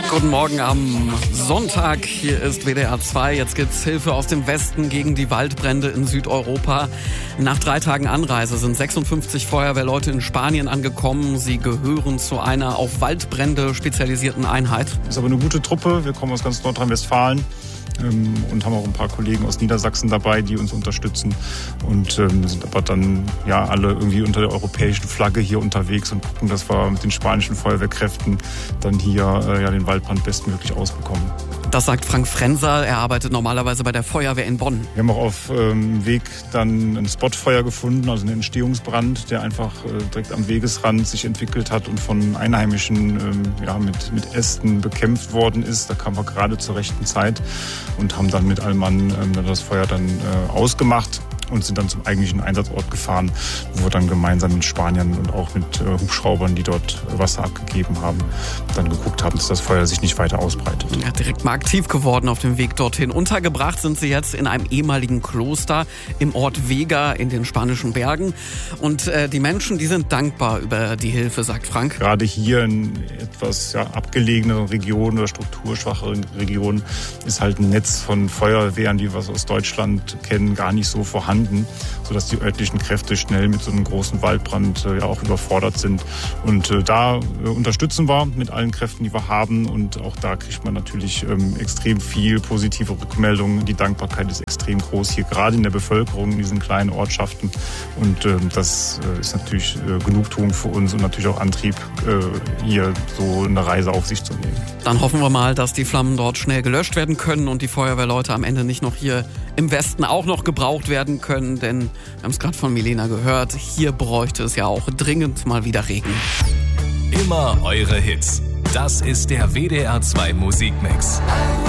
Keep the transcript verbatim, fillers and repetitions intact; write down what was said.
Guten Morgen am Sonntag. Hier ist W D R zwei. Jetzt gibt's Hilfe aus dem Westen gegen die Waldbrände in Südeuropa. Nach drei Tagen Anreise sind sechsundfünfzig Feuerwehrleute in Spanien angekommen. Sie gehören zu einer auf Waldbrände spezialisierten Einheit. Das ist aber eine gute Truppe. Wir kommen aus ganz Nordrhein-Westfalen ähm, und haben auch ein paar Kollegen aus Niedersachsen dabei, die uns unterstützen. Und ähm, sind aber dann ja alle irgendwie unter der europäischen Flagge hier unterwegs und gucken, dass wir mit den spanischen Feuerwehrkräften dann hier äh, ja, den Waldbrand bestmöglich ausbekommen. Das sagt Frank Frenser. Er arbeitet normalerweise bei der Feuerwehr in Bonn. Wir haben auch auf dem ähm, Weg dann ein Spotfeuer gefunden, also einen Entstehungsbrand, der einfach äh, direkt am Wegesrand sich entwickelt hat und von Einheimischen ähm, ja, mit, mit Ästen bekämpft worden ist. Da kamen wir gerade zur rechten Zeit und haben dann mit allem Mann ähm, das Feuer dann äh, ausgemacht und sind dann zum eigentlichen Einsatzort gefahren, wo wir dann gemeinsam mit Spaniern und auch mit äh, Hubschraubern, die dort äh, Wasser abgegeben haben, dann geguckt haben, dass das Feuer sich nicht weiter ausbreitet. Ja, direkt mal aktiv geworden auf dem Weg dorthin. Untergebracht sind sie jetzt in einem ehemaligen Kloster im Ort Vega in den spanischen Bergen. Und äh, die Menschen, die sind dankbar über die Hilfe, sagt Frank. Gerade hier in etwas ja, abgelegeneren Regionen oder strukturschwacheren Regionen ist halt ein Netz von Feuerwehren, die wir aus Deutschland kennen, gar nicht so vorhanden, sodass die örtlichen Kräfte schnell mit so einem großen Waldbrand äh, ja auch überfordert sind. Und äh, da äh, unterstützen wir mit allen Kräften, die wir haben. Und auch da kriegt man natürlich ähm, extrem viel positive Rückmeldungen. Die Dankbarkeit ist extrem groß hier, gerade in der Bevölkerung in diesen kleinen Ortschaften. Und äh, das äh, ist natürlich äh, Genugtuung für uns und natürlich auch Antrieb, äh, hier so eine Reise auf sich zu nehmen. Dann hoffen wir mal, dass die Flammen dort schnell gelöscht werden können und die Feuerwehrleute am Ende nicht noch hier im Westen auch noch gebraucht werden können, denn wir haben es gerade von Milena gehört, hier bräuchte es ja auch dringend mal wieder Regen. Immer eure Hits. Das ist der W D R zwei Musikmix.